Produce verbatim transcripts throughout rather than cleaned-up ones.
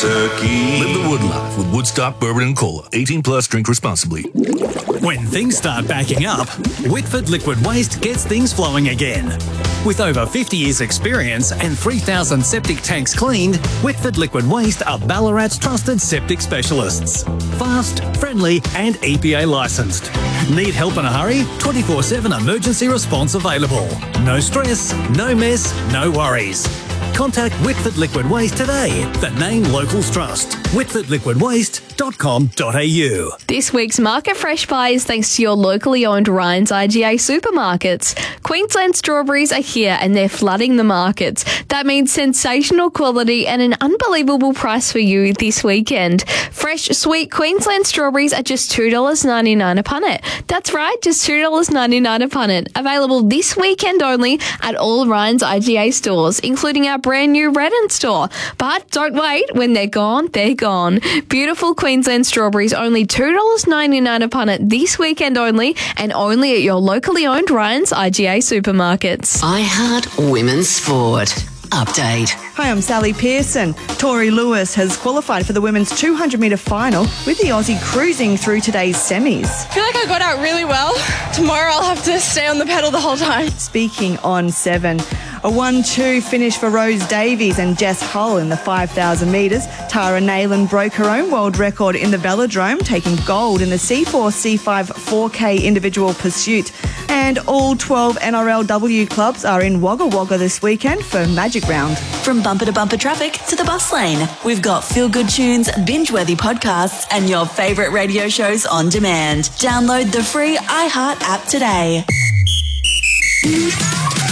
turkey. Live the Wood life with Woodstock Bourbon and Cola. eighteen plus, drink responsibly. When things start backing up, Whitford Liquid Waste gets things flowing again. With over fifty years experience and three thousand septic tanks cleaned, Whitford Liquid Waste are Ballarat's trusted septic specialists. Fast, friendly and E P A licensed. Need help in a hurry? twenty-four seven emergency response available. No stress, no mess, no worries. Contact Whitford Liquid Waste today. The name locals trust. whitford liquid waste dot com dot a u. This week's Market Fresh Buy is thanks to your locally owned Ryan's I G A supermarkets. Queensland strawberries are here and they're flooding the markets. That means sensational quality and an unbelievable price for you this weekend. Fresh, sweet Queensland strawberries are just two dollars ninety-nine a punnet. That's right, just two dollars ninety-nine a punnet. Available this weekend only at all Ryan's I G A stores, including our brand new Redden store. But don't wait, when they're gone, they're gone. Beautiful Queensland strawberries, only two dollars ninety-nine a punnet this weekend only, and only at your locally owned Ryan's I G A supermarkets. I Heart Women's Sport. Update. Hi, I'm Sally Pearson. Tori Lewis has qualified for the women's two hundred metre final, with the Aussie cruising through today's semis. I feel like I got out really well. Tomorrow I'll have to stay on the pedal the whole time. Speaking on seven, a one two finish for Rose Davies and Jess Hull in the five thousand metres. Tara Nayland broke her own world record in the velodrome, taking gold in the C four C five four K individual pursuit. And all twelve N R L W clubs are in Wagga Wagga this weekend for Magic Round. From bumper to bumper traffic to the bus lane, we've got feel-good tunes, binge-worthy podcasts and your favourite radio shows on demand. Download the free iHeart app today.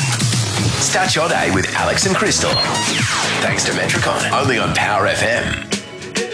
Start your day with Alex and Crystal. Thanks to Metricon, only on Power F M.